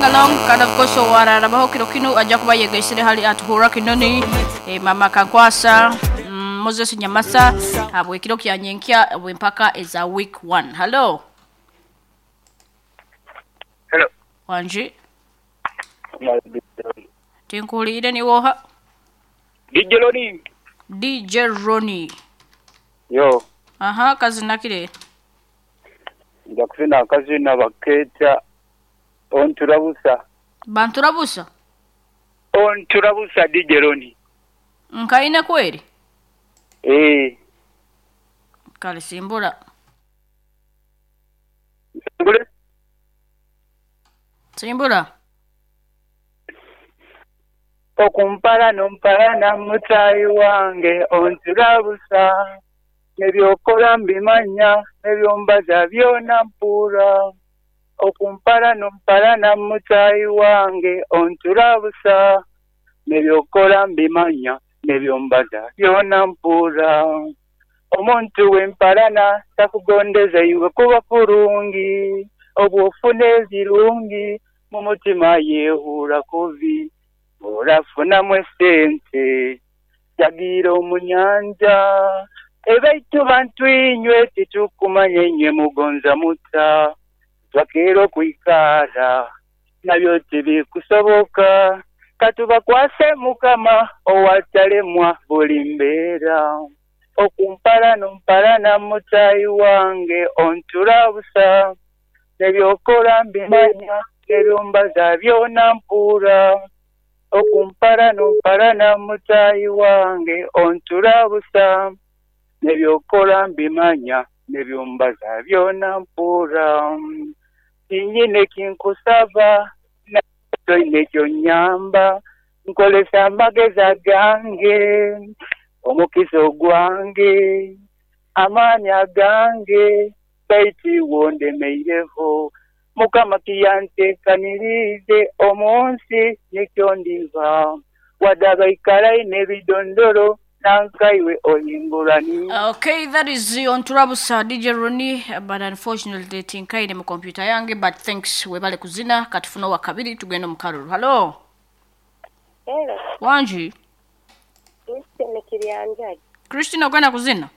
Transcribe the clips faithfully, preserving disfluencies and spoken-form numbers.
along and of course warara baho kino kino ajja kuba yegesere hali at Hora Kinoni e mama Kankwasa mm, Moses Nyamasa abwe kiro kyanyenkya abwe mpaka is a week one. Hello. Hello. Wanji. Tinkuli ide ni woha. D J Roni. D J Roni. Yo. Aha kazina kire. Ndakufina kazina baketa onturabusa. Banturabusa. Onturabusa D J Roni. Nkaine kweli? Eh. Kale simbula. Simbula? Simbula. Okumpala nompala na mutayi wange onturabusa. Nebyokola mbimanya nebyombaza byona mpura. Okumpala nompala na mutayi wange onturabusa. Nebyokola mbimanya nebyombaza byona mpura. Omuntu wempalana takugondeza iwe kuba kurungi. Obufune zirungi mu mutima yehura kubi. Orafuna mwesente jagira omunyanja. Ebaitu bantu inywe titukumanye nye mugonza muta. Twakero kuikara nabyo tibikusoboka. Katuba kwase mukama owachalemwa buli mbeera. Okumpala nompala na mutayi wange onturabusa. Nebyokola mbimanya nebyombaza byona mpura. Okumpala nompala na mutayi wange onturabusa. Nebyokola mbimanya nebyombaza byona mpura. Kinyine kinkusaba na toine kyonyamba. Nkolesa amageza gange omukiso gwange amanya gange baiti wonde meireho mukama kiyantekanirize omunsi nikyondiva wadaba ikarai nebidondoro nankaiwe oyingurani. Okay, that is on Turabusa D J Roni, but unfortunately tinkaine mu computer yange, but thanks webale kuzina katufuna wakabiri tugenda mukalulu. Hello. Hello. Wanji. Christine Kirianjaji. Christine ogana kuzina?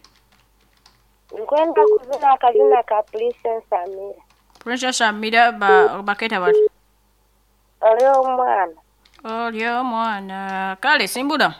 Nkwenda kuzina akazina ka Princess Samira. Princess Samira ba baketa bati. Olyo mwana. Olyo mwana. Kale simbula.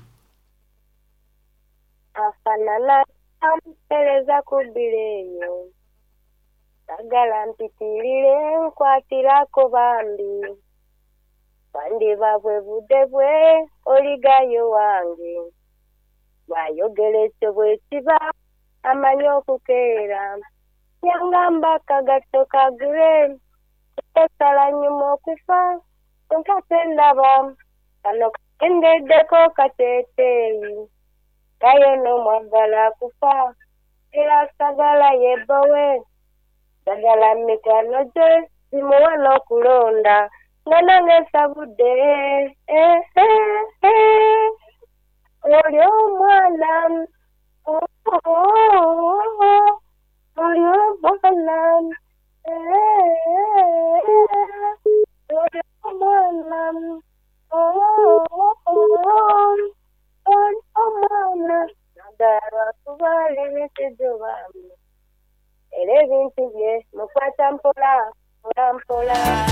Afanana ampeleza kubilenyo. Sagala mpitirire nkwatirako bambi. Bandi babwe budebwe oligayo wange. Bayogeretse bwekiba amanyo okukeera. Yangamba kagato kagure. Esala nyuma okufa. Nkatendaba. Kano kendeddeko kateeteeyi. Kayo no mwagala kufa. Era sagala yebowe. Sagala mikano je. Simuwa n'okulonda. Nana ngesabude. Eh eh eh. Olyo mwana. Oh oh oh. Olyo mwana. Eh eh. Olyo mwana. Oh oh oh. Omwana nagara kubali bitijubamu. Ere bintu bye mukwata mpola mpola mpola.